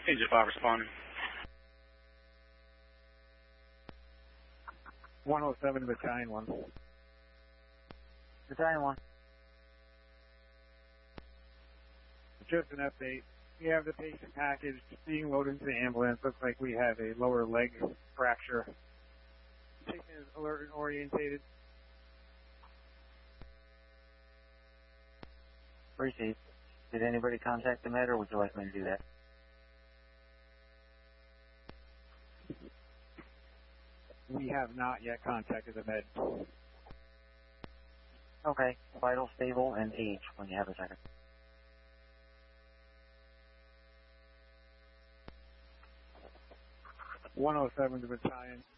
Agent 5 responding. 107 Battalion 1. Battalion 1. Just an update. We have the patient package being loaded into the ambulance. Looks like we have a lower leg fracture. The patient is alert and orientated. Receive. Did anybody contact the med, or would you like me to do that? We have not yet contacted the med. Okay. Vital, stable, and age when you have a second. .107 to Battalion.